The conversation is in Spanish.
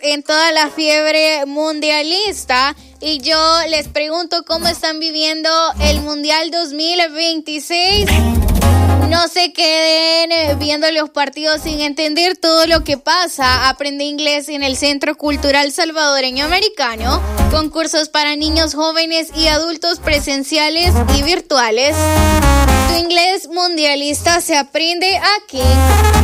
en toda la fiebre mundialista y yo les pregunto cómo están viviendo el Mundial 2026. No se queden viendo los partidos sin entender todo lo que pasa. Aprende inglés en el Centro Cultural Salvadoreño Americano. Concursos para niños, jóvenes y adultos presenciales y virtuales. Tu inglés mundialista se aprende aquí.